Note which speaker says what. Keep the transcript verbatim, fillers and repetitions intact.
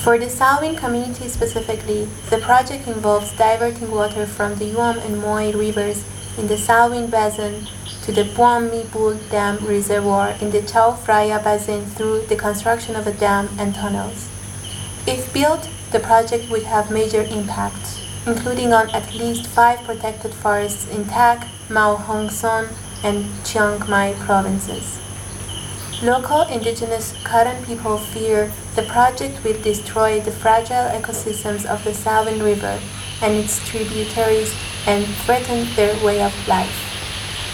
Speaker 1: For the Salween community specifically, the project involves diverting water from the Yuam and Moai rivers in the Salween Basin to the Buam Mibul Dam reservoir in the Chao Phraya Basin through the construction of a dam and tunnels. If built, the project would have major impacts, including on at least five protected forests in Tak, Mae Hong Son, and Chiang Mai provinces. Local indigenous Karen people fear the project will destroy the fragile ecosystems of the Salween River and its tributaries and threaten their way of life.